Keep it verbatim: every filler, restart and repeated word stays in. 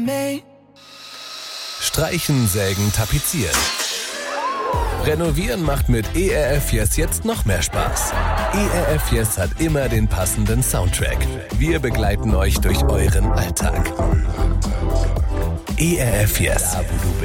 Streichen, sägen, tapezieren. Renovieren macht mit E R F Yes jetzt noch mehr Spaß. E R F Yes hat immer den passenden Soundtrack. Wir begleiten euch durch euren Alltag. E R F Yes.